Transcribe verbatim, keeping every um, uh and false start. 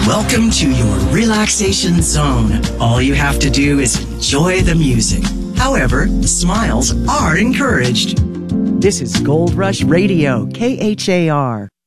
Welcome to your relaxation zone. All you have to do is enjoy the music. However, smiles are encouraged. This is Gold Rush Radio, K H A R.